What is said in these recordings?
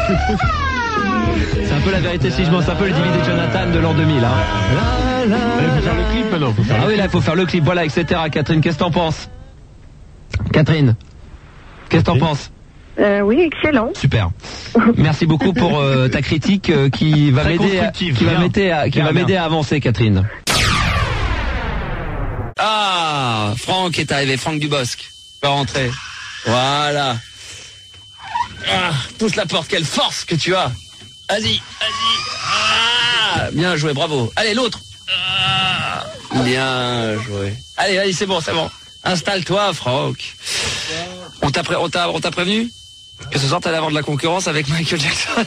C'est un peu la vérité si je mens, c'est un peu le DVD de Jonathan de l'an 2000. Hein. Il faut faire le clip maintenant. Ah oui, là, il faut faire le clip, voilà, etc. Catherine, qu'est-ce que t'en penses? Catherine, qu'est-ce que t'en penses? Oui, excellent. Super. Merci beaucoup pour ta critique qui va m'aider à avancer, Catherine. Ah, Franck est arrivé, Franck Dubosc. Va rentrer. Voilà. Ah, pousse la porte, quelle force que tu as. Vas-y. Ah, bien joué, bravo. Allez, l'autre. Ah, bien joué. Allez, c'est bon. Installe-toi, Franck. On t'a prévenu que ce soir t'allais avoir de la concurrence avec Michael Jackson.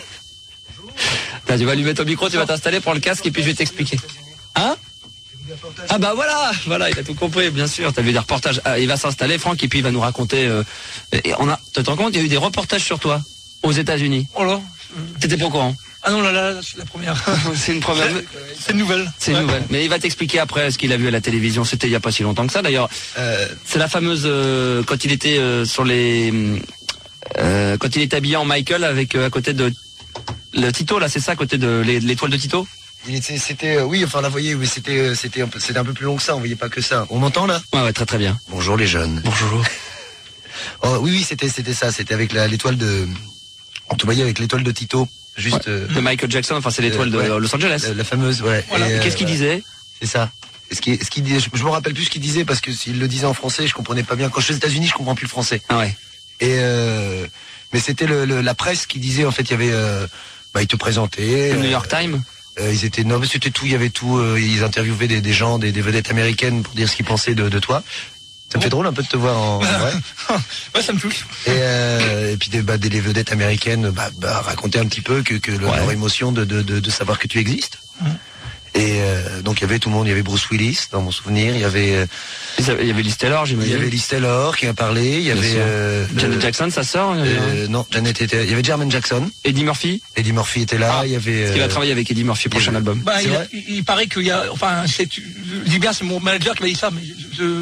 Là, tu vas lui mettre au micro, tu vas t'installer, prends le casque et puis je vais t'expliquer. Hein? Ah bah voilà, il a tout compris, bien sûr. T'as vu des reportages. Il va s'installer, Franck, et puis il va nous raconter. Tu te rends compte, il y a eu des reportages sur toi aux États-Unis. Oh là. T'étais pas au courant? Ah non, là, c'est la première. C'est une première. C'est une nouvelle. C'est une nouvelle. Mais il va t'expliquer après ce qu'il a vu à la télévision. C'était il y a pas si longtemps que ça, d'ailleurs. C'est la fameuse quand il était sur les. Quand il était habillé en Michael avec à côté de le Tito, là, c'est ça, à côté de l'étoile de Tito. Oui, enfin, là, vous voyez, c'était un peu plus long que ça, on voyait pas que ça. On m'entend, là? Ouais, très très bien. Bonjour, les jeunes. Bonjour. Oh, oui, c'était ça, c'était avec l'étoile de... On te voyait avec l'étoile de Tito, juste... de Michael Jackson, enfin, c'est l'étoile de Los Angeles. La fameuse, ouais. Voilà. Qu'est-ce qu'il disait? C'est ça. Ce qu'il disait, je me rappelle plus ce qu'il disait, parce que s'il le disait en français, je comprenais pas bien. Quand je suis aux États-Unis, je comprends plus le français. Ah ouais. Mais c'était la presse qui disait, en fait, il y avait... ils te présentaient... Le New York Times. Mais c'était tout, il y avait tout, ils interviewaient des gens, des vedettes américaines pour dire ce qu'ils pensaient de toi. Ça me fait drôle un peu de te voir en vrai. Ouais, ça me touche. Et puis des vedettes américaines racontaient un petit peu leur émotion de savoir que tu existes. Et donc il y avait tout le monde, il y avait Bruce Willis dans mon souvenir, il y avait Liz Taylor, j'imagine. Il y avait Liz Taylor qui a parlé, il y avait Janet Jackson, sa sœur. Non, Janet était. Il y avait Jermaine Jackson. Eddie Murphy. Eddie Murphy était là. Il y avait. Parce qu'il a travaillé avec Eddie Murphy prochain album. Il paraît qu'il y a. Enfin, je dis bien, c'est mon manager qui m'a dit ça, mais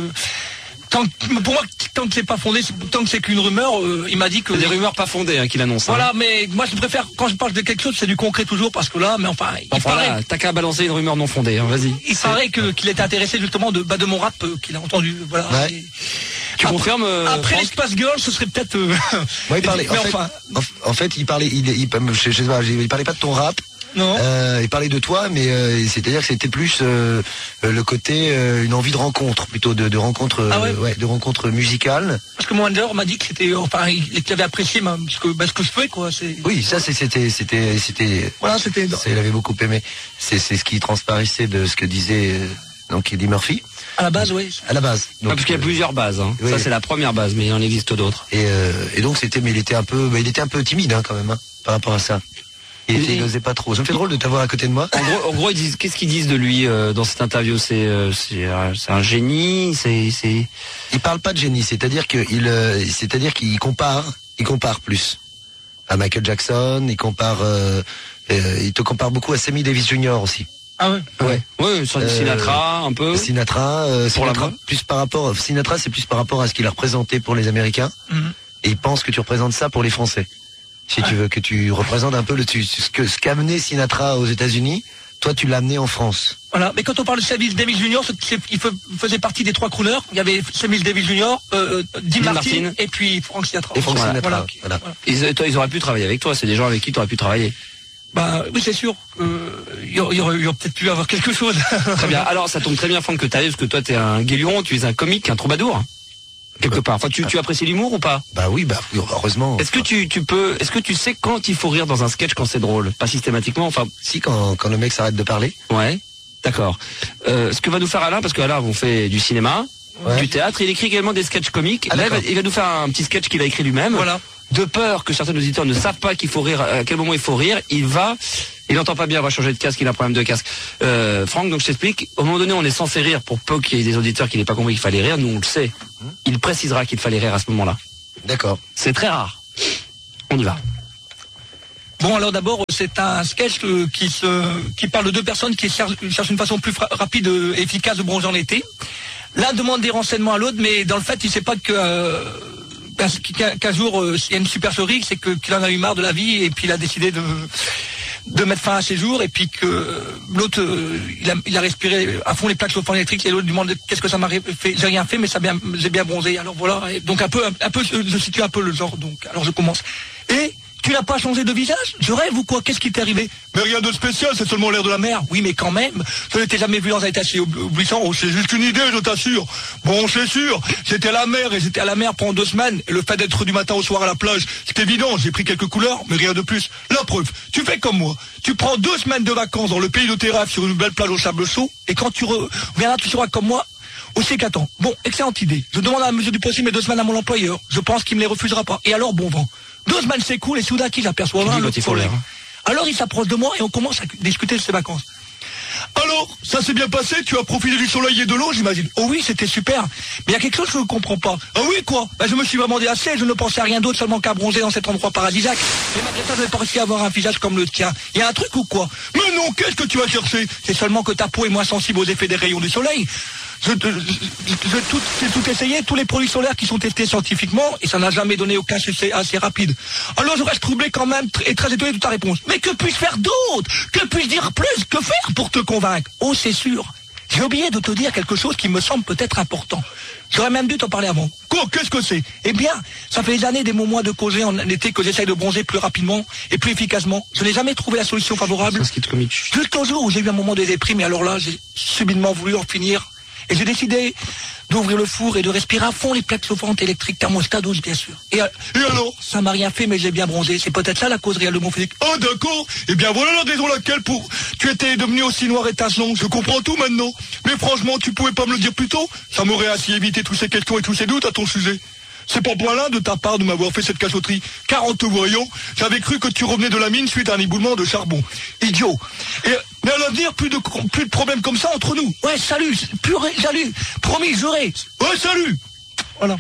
pour moi, tant que c'est pas fondé, tant que c'est qu'une rumeur, il m'a dit que... C'est des rumeurs pas fondées qu'il annonce. Voilà, mais moi je préfère, quand je parle de quelque chose, c'est du concret toujours, parce que là, mais enfin... Là, t'as qu'à balancer une rumeur non fondée, vas-y. Il paraît qu'il était intéressé justement de mon rap qu'il a entendu, voilà. Ouais. Tu confirmes après les Spice Girls, ce serait peut-être... Ouais, il parlait, en fait, il parlait, il parlait pas de ton rap. Non. Il parlait de toi, mais c'est-à-dire que c'était plus le côté une envie de rencontre, plutôt de rencontre, de rencontre musicale. Parce que mon manager m'a dit que c'était, qu'il avait apprécié ce que je fais, quoi. Oui, ça c'était. Voilà, c'était. Il avait beaucoup aimé. C'est ce qui transparaissait de ce que disait donc Eddie Murphy. À la base, oui. À la base. Donc, parce qu'il y a plusieurs bases. Hein. Oui. Ça c'est la première base, mais il en existe d'autres. Et donc mais il était un peu timide quand même par rapport à ça. Il n'osait pas trop. Ça me fait drôle de t'avoir à côté de moi. En gros, qu'est-ce qu'ils disent de lui dans cette interview? C'est un génie. Il parle pas de génie. C'est-à-dire qu'il compare plus à Michael Jackson. Il te compare beaucoup à Sammy Davis Jr. aussi. Ah ouais. Ouais. Ouais, Sinatra un peu. Sinatra plus par rapport. Sinatra, c'est plus par rapport à ce qu'il a représenté pour les Américains. Et il pense que tu représentes ça pour les Français. Si tu veux que tu représentes un peu ce qu'a amené Sinatra aux États-Unis, toi tu l'as amené en France. Voilà, mais quand on parle de Sammy Davis Jr., il faisait partie des trois crooners. Il y avait Sammy Davis Jr., Dean Martin et puis Frank Sinatra. Et Frank Sinatra. Voilà. Ils auraient pu travailler avec toi, c'est des gens avec qui tu aurais pu travailler. Bah oui, c'est sûr. Il y aurait peut-être pu avoir quelque chose. Très bien. Alors ça tombe très bien, Franck, que tu arrives, parce que toi tu es un guéluron, tu es un comique, un troubadour. Quelque part. Enfin, tu apprécies l'humour ou pas? Bah oui, heureusement. Est-ce que est-ce que tu sais quand il faut rire dans un sketch quand c'est drôle? Pas systématiquement, enfin. Si, quand le mec s'arrête de parler. Ouais. D'accord. Ce que va nous faire Alain, parce que Alain, on fait du cinéma, du théâtre, il écrit également des sketchs comiques. Là, il va nous faire un petit sketch qu'il a écrit lui-même. Voilà. De peur que certains auditeurs ne savent pas qu'il faut rire, à quel moment il faut rire, il n'entend pas bien, on va changer de casque, il a un problème de casque. Franck, donc je t'explique, au moment donné, on est censé rire pour peu qu'il y ait des auditeurs qui n'aient pas compris qu'il fallait rire, nous on le sait. Il précisera qu'il fallait rire à ce moment-là. D'accord. C'est très rare. On y va. Bon, alors d'abord, c'est un sketch qui parle de deux personnes qui cherchent une façon plus rapide et efficace de bronzer en été. L'un demande des renseignements à l'autre, mais dans le fait, il sait pas que qu'un jour, il y a une super cerise, c'est qu'il en a eu marre de la vie et puis il a décidé de mettre fin à ses jours, et puis que l'autre, il a respiré à fond les plaques chauffantes électriques, et l'autre lui demande qu'est-ce que ça m'a fait. J'ai rien fait, mais j'ai bien bronzé. Alors voilà, et donc un peu, je situe un peu le genre. Donc, alors je commence. Et tu n'as pas changé de visage? Je rêve ou quoi? Qu'est-ce qui t'est arrivé? Mais rien de spécial, c'est seulement l'air de la mer. Oui, mais quand même, je ne t'ai jamais vu dans un état si oubliant. Oh, c'est juste une idée, je t'assure. Bon, c'est sûr, j'étais à la mer, et j'étais à la mer pendant 2 semaines. Et le fait d'être du matin au soir à la plage, c'est évident, j'ai pris quelques couleurs, mais rien de plus. La preuve, tu fais comme moi. Tu prends 2 semaines de vacances dans le pays de tes rêves sur une belle plage au sable chaud, et quand tu reviendras, tu seras comme moi, aussi éclatant. Bon, excellente idée. Je demande à la mesure du possible mes 2 semaines à mon employeur. Je pense qu'il me les refusera pas. Et alors, bon vent. 2 semaines s'écoulent, et soudain qu'il aperçoit le soleil. Alors il s'approche de moi et on commence à discuter de ses vacances. Alors, ça s'est bien passé? Tu as profité du soleil et de l'eau, j'imagine? Oh oui, c'était super. Mais il y a quelque chose que je ne comprends pas. Ah oui, quoi? Je me suis vraiment délassé, je ne pensais à rien d'autre seulement qu'à bronzer dans cet endroit paradisiaque. Mais malgré ça, je n'ai pas réussi à avoir un visage comme le tien. Il y a un truc ou quoi? Mais non, qu'est-ce que tu as cherché? C'est seulement que ta peau est moins sensible aux effets des rayons du soleil. J'ai tout essayé, tous les produits solaires qui sont testés scientifiquement, et ça n'a jamais donné aucun succès assez rapide. Alors je reste troublé quand même et très étonné de ta réponse. Mais que puis-je faire d'autre? Que puis-je dire plus? Que faire pour te convaincre? Oh, c'est sûr. J'ai oublié de te dire quelque chose qui me semble peut-être important. J'aurais même dû t'en parler avant. Quoi? Qu'est-ce que c'est? Eh bien, ça fait des années, des mois de causer en été que j'essaye de bronzer plus rapidement et plus efficacement. Je n'ai jamais trouvé la solution favorable. Jusqu'au jour où j'ai eu un moment de déprime, et alors là, j'ai subitement voulu en finir. Et j'ai décidé d'ouvrir le four et de respirer à fond les plaques chauffantes électriques thermostat 12, bien sûr. Et alors? Ça m'a rien fait, mais j'ai bien bronzé. C'est peut-être ça la cause réelle de mon physique. Ah d'accord. Eh bien voilà la raison laquelle tu étais devenu aussi noir et tacheton. Je comprends tout maintenant. Mais franchement, tu pouvais pas me le dire plus tôt? Ça m'aurait ainsi évité tous ces questions et tous ces doutes à ton sujet. C'est pas malin de ta part de m'avoir fait cette cachotterie. Car en te voyant, j'avais cru que tu revenais de la mine suite à un éboulement de charbon. Idiot. Mais à l'avenir, plus de problèmes comme ça entre nous. Ouais, salut. Salut. Promis, j'aurai. Ouais, salut. Voilà.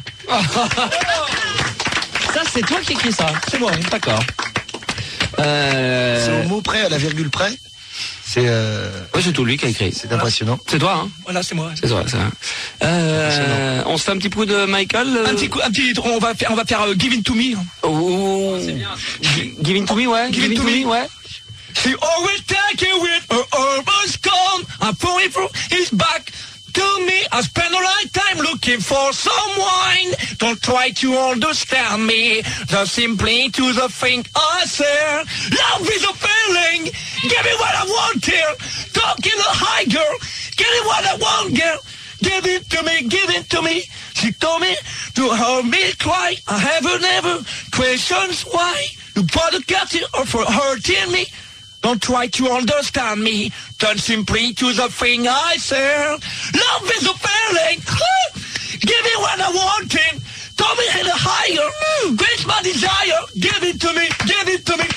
Ça, c'est toi qui écris ça? C'est moi. D'accord. C'est au mot près, à la virgule près? C'est ouais, c'est tout lui qui a écrit. C'est impressionnant. C'est toi, hein? Voilà, c'est moi. C'est toi, ça. On se fait un petit coup de Michael. On va faire Give It To Me. Oh, c'est bien. Give It To Me, ouais. Give It To Me, ouais. He always take it with a urban scone. I'm pulling through his back. To me, I spend a lifetime looking for someone. Don't try to understand me. Just simply to the thing I say. Love is a feeling. Give me what I want, girl. Talking a high girl. Give me what I want, girl. Give it to me, give it to me. She told me to help me cry. I haven't ever questions why. You bought a cat for hurting me. Don't try to understand me. Turn simply to the thing I say. Love is a feeling. Give me what I want. Tell me in a higher. Quench my desire. Give it to me. Give it to me.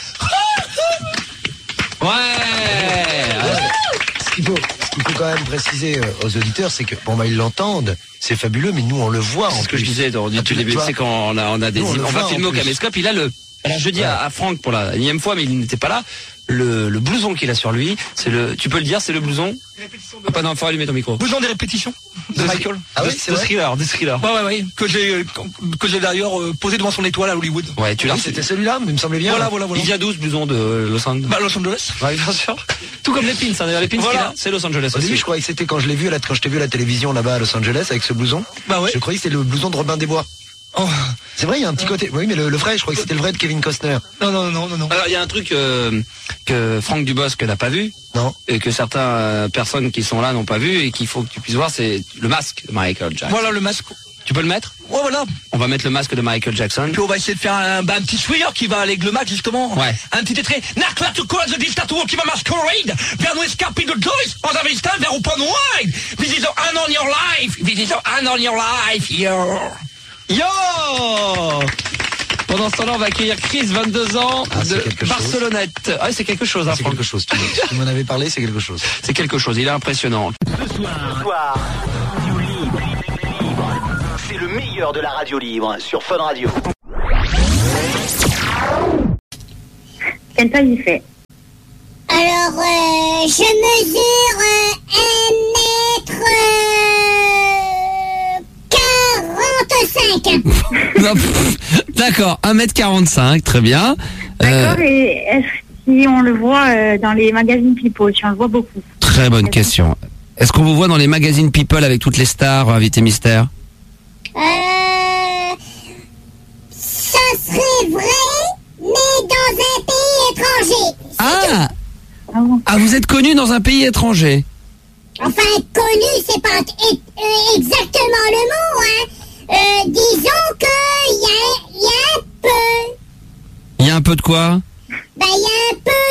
Ouais. Ce qu'il faut quand même préciser aux auditeurs, c'est que ils l'entendent, c'est fabuleux, mais nous on le voit. C'est ce que je disais au début, c'est quand on a des, on va filmer au caméscope. Il a alors je dis à Franck pour la 1e fois, mais il n'était pas là. Le blouson qu'il a sur lui, tu peux le dire, c'est le blouson. Ah pas non, faut allumer ton micro. Blouson des répétitions de Michael. Ah oui, c'est vrai. Des thrillers. Ouais, que j'ai d'ailleurs posé devant son étoile à Hollywood. Ouais, tu l'as. C'était celui-là, il me semblait bien. Voilà. Il y a 12 blousons de Los Angeles. Los Angeles. Ouais, bien sûr. Tout comme les pins, hein, les pins qu'il a, c'est Los Angeles. Au début, je croyais que c'était quand je t'ai vu à la télévision là-bas à Los Angeles avec ce blouson. Bah ouais. Je croyais que c'était le blouson de Robin des Bois. Oh. C'est vrai, il y a un petit côté. Oui, mais le vrai, je crois que c'était le vrai de Kevin Costner. Non. Alors, il y a un truc que Franck Dubosc n'a pas vu. Non. Et que certaines personnes qui sont là n'ont pas vu et qu'il faut que tu puisses voir, c'est le masque de Michael Jackson. Voilà le masque. Tu peux le mettre? Ouais, voilà. On va mettre le masque de Michael Jackson. Puis on va essayer de faire un petit swingeur qui va aller avec le masque, justement. Ouais. Un petit extrait. Nakla to call the dictator qui va masquerade. Vers nous escaping the joys. On avait stand vers open wide. This is an on your life. This is an on your life. Yo! Pendant ce temps-là, on va accueillir Chris, 22 ans, de Barcelonnette. Ah, c'est quelque chose, hein, c'est quelque chose. Tu m'en avais parlé, c'est quelque chose. C'est quelque chose, il est impressionnant. Ce soir, Radio Libre. C'est le meilleur de la radio libre sur Fun Radio. Quelle taille il fait? Alors, je mesure 1 mètre 45 1m45. Non, d'accord, 1m45, très bien. D'accord, et est-ce si on le voit dans les magazines People, si on le voit beaucoup? Très bonne question. Est-ce qu'on vous voit dans les magazines People avec toutes les stars, invités mystères? Ça serait vrai, mais dans un pays étranger. Ah, vous êtes connu dans un pays étranger? Enfin, connu, c'est pas exactement le mot, hein. Disons qu'il y a un peu. Il y a un peu de quoi? Ben, il y a un peu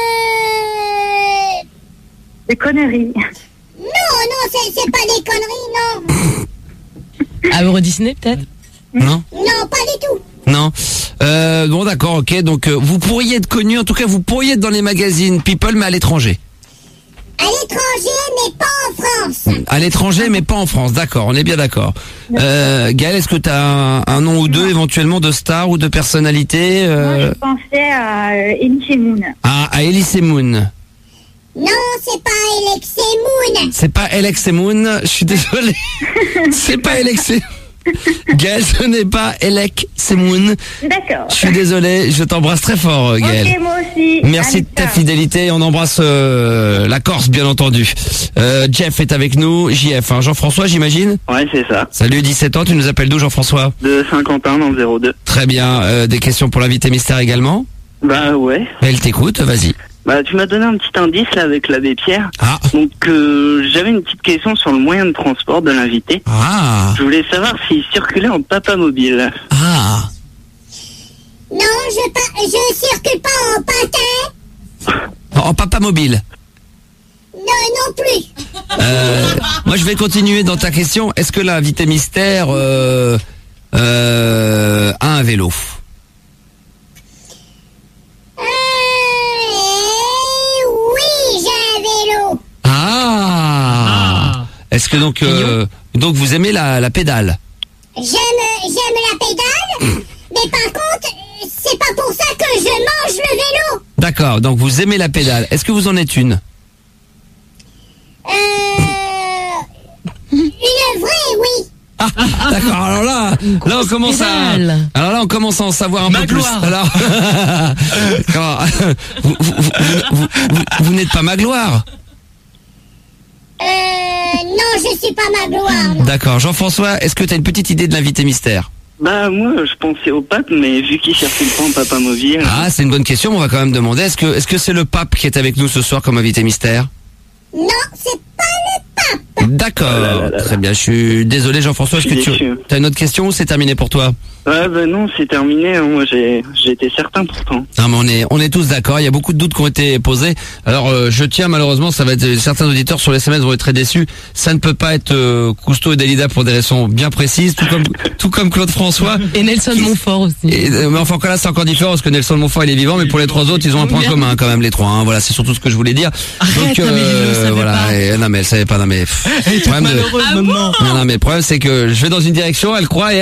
de conneries. Non, c'est pas des conneries, non. À Euro Disney, peut-être? Non. Non, pas du tout. Non. Bon, d'accord, ok. Donc, vous pourriez être connu, en tout cas, vous pourriez être dans les magazines People, mais à l'étranger. À l'étranger, mais pas en France. À l'étranger, mais pas en France. D'accord, on est bien d'accord. Gaëlle, est-ce que tu as un nom ou deux, éventuellement, de stars ou de personnalités Moi, je pensais à Elise Moon. Ah, à Elise Moon. Non, c'est pas Alex Moon. C'est pas Alex Moon, je suis désolé. C'est pas Alex. Gaëlle, ce n'est pas Alex Moon. D'accord. Je suis désolé, je t'embrasse très fort, Gaëlle. Ok, moi aussi. Merci Allez, de ta ciao. fidélité. On embrasse la Corse, bien entendu. Jeff est avec nous. JF, hein, Jean-François, j'imagine? Ouais, c'est ça. Salut, 17 ans. Tu nous appelles d'où, Jean-François? De Saint-Quentin dans le 02. Très bien. Des questions pour l'invité mystère également? Bah ouais. Elle t'écoute, vas-y. Bah tu m'as donné un petit indice là avec l'abbé Pierre. Ah. Donc j'avais une petite question sur le moyen de transport de l'invité. Ah. Je voulais savoir s'il circulait en papamobile. Ah. Non, je circule pas en patin. En papa mobile. Non plus. Moi, je vais continuer dans ta question. Est-ce que l'invité mystère a un vélo? Oui, j'ai un vélo. Ah. Est-ce que donc vous aimez la pédale? J'aime la pédale, mais par contre, c'est pas pour ça que je mange le vélo. D'accord, donc vous aimez la pédale. Est-ce que vous en êtes une? Une vraie, oui. Ah, d'accord. Alors là, on commence à en savoir un peu plus. Alors, vous n'êtes pas Magloire? Non, je suis pas Magloire. Non. D'accord. Jean-François, est-ce que tu as une petite idée de l'invité mystère? Bah moi je pensais au pape, mais vu qu'il circule pas en papamobile. Ah, c'est une bonne question. On va quand même demander. Est-ce que c'est le pape qui est avec nous ce soir comme invité mystère? Non, c'est pas le pape. D'accord. Très bien. Je suis désolé, Jean-François. Est-ce que tu as une autre question ou c'est terminé pour toi? Ouais, bah non, c'est terminé. Moi, j'ai été certain pourtant. Non, mais on est tous d'accord. Il y a beaucoup de doutes qui ont été posés. Alors, je tiens malheureusement, ça va être certains auditeurs sur les SMS vont être très déçus. Ça ne peut pas être Cousteau et Dalida pour des raisons bien précises, tout comme Claude François et Nelson Montfort aussi. Mais enfin, là, c'est encore différent parce que Nelson Montfort il est vivant, mais pour les trois autres, ils ont un point commun quand même les trois. Hein. Voilà, c'est surtout ce que je voulais dire. Arrête, donc voilà. Non, mais elle savait pas. Non, mais non, mais le problème c'est que je vais dans une direction, elle croit.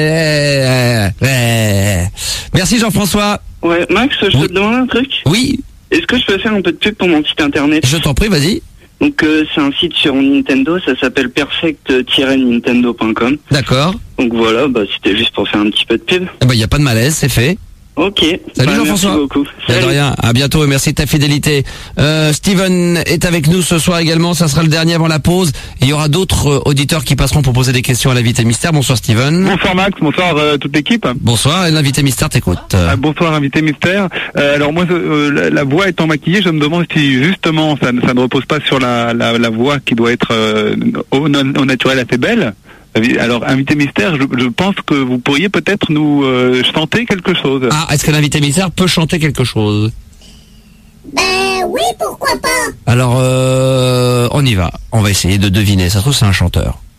Merci Jean-François. Ouais, Max, je peux te demander un truc? Oui. Est-ce que je peux faire un peu de pub pour mon site internet? Je t'en prie, vas-y. Donc c'est un site sur Nintendo, ça s'appelle perfect-nintendo.com. D'accord. Donc voilà, bah c'était juste pour faire un petit peu de pub. Eh ben, y a pas de malaise, c'est fait. Ok. Salut Jean-François. Merci beaucoup. Salut. De rien. À bientôt et merci de ta fidélité. Steven est avec nous ce soir également. Ça sera le dernier avant la pause. Et il y aura d'autres auditeurs qui passeront pour poser des questions à l'invité mystère. Bonsoir Steven. Bonsoir Max, bonsoir toute l'équipe. Bonsoir, et l'invité mystère t'écoute. Bonsoir l'invité mystère. Alors moi, la voix étant maquillée, je me demande si justement ça ne repose pas sur la voix qui doit être au naturel assez belle. Alors, invité mystère, je pense que vous pourriez peut-être nous chanter quelque chose. Ah, est-ce que l'invité mystère peut chanter quelque chose? Ben oui, pourquoi pas. Alors, on y va. On va essayer de deviner. Ça se trouve, c'est un chanteur.